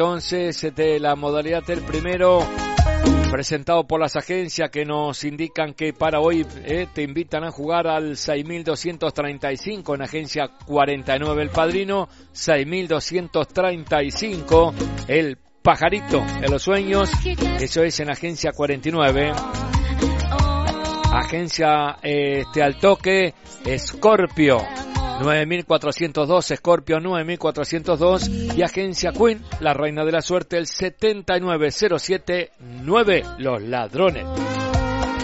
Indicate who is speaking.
Speaker 1: Entonces, de la modalidad del primero, presentado por las agencias que nos indican que para hoy te invitan a jugar al 6.235 en agencia 49 el Padrino, 6.235 el Pajarito de los Sueños, eso es en agencia 49. Agencia al toque, Scorpio 9.402, Scorpio 9.402 y agencia Queen, la reina de la suerte, el 79079, Los Ladrones.